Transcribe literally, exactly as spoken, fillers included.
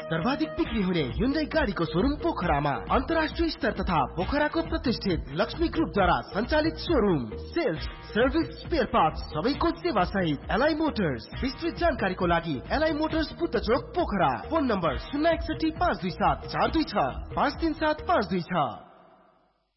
सर्वाधिक बिक्री हुने Hyundai गाडीको शोरूम पोखरामा अन्तर्राष्ट्रिय स्तर तथा पोखराको प्रतिष्ठित लक्ष्मी ग्रुपद्वारा सञ्चालित showroom. Sales, service, spare parts सबैको सेवा सहित एलआई मोटर्स। विस्तृत जानकारीको लागि एलआई मोटर्स बुद्ध चोक पोखरा। फोन नम्बर शून्य एकसठी पाँच दुई सात चार दुई छ पाँच तीन सात पाँच दुई छ।